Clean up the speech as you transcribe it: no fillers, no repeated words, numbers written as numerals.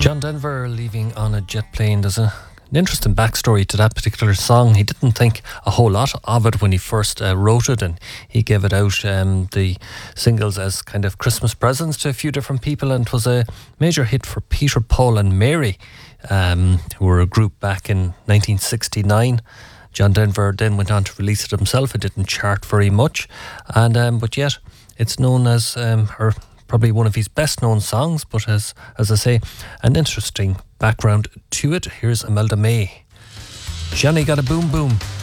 John Denver leaving on a jet plane. There's an interesting backstory to that particular song. He didn't think a whole lot of it when he first wrote it, and he gave it out, the singles, as kind of Christmas presents to a few different people, and it was a major hit for Peter, Paul and Mary, who were a group back in 1969. John Denver then went on to release it himself. It didn't chart very much, and but yet it's known as probably one of his best known songs, but as I say, an interesting background to it. Here's Imelda May. Johnny got a boom boom.